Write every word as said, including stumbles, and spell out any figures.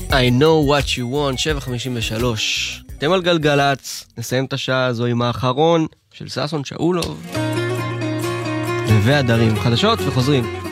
I know what you want, שבע חמישים ושלוש. אתם על גלגלץ, נסיים את השעה הזו עם האחרון של ששון שאולוב. והדרים, חדשות וחוזרים.